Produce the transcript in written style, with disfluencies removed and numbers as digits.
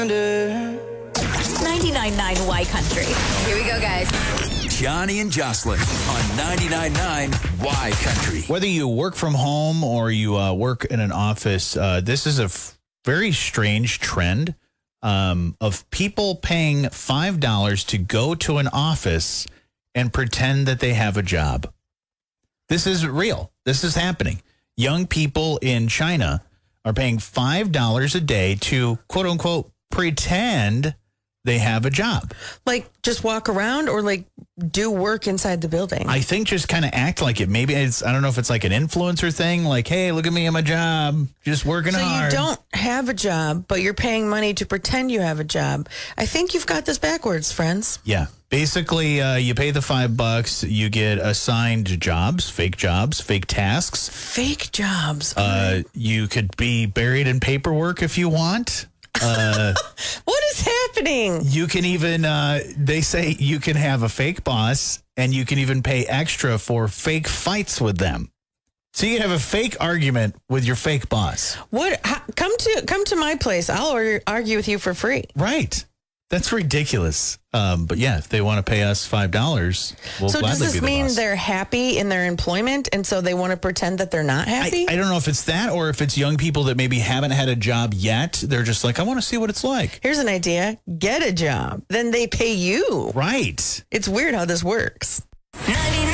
99.9 Y Country. Here we go, guys. Johnny and Jocelyn on 99.9 Y Country. Whether you work from home or you work in an office, this is a very strange trend of people paying $5 to go to an office and pretend that they have a job. This is real. This is happening. Young people in China are paying $5 a day to, quote unquote, pretend they have a job. Like just walk around or like do work inside the building? I think just kind of act like it. Maybe it's, I don't know if it's like an influencer thing. Like, hey, look at me, I'm a job, just working hard. So you don't have a job, but you're paying money to pretend you have a job. I think you've got this backwards, friends. Yeah. Basically, you pay the $5, you get assigned jobs, fake tasks. Fake jobs. You could be buried in paperwork if you want. What is happening? You can even, they say you can have a fake boss and you can even pay extra for fake fights with them. So you can have a fake argument with your fake boss. Come to my place. I'll argue with you for free. Right. That's ridiculous. But yeah, if they want to pay us $5, we'll so gladly does this be the mean boss. they're happy in their employment and so they want to pretend that they're not happy? I don't know if it's that or if it's young people that maybe haven't had a job yet. They're just like, I want to see what it's like. Here's an idea. Get a job. Then they pay you. Right. It's weird how this works. 99.9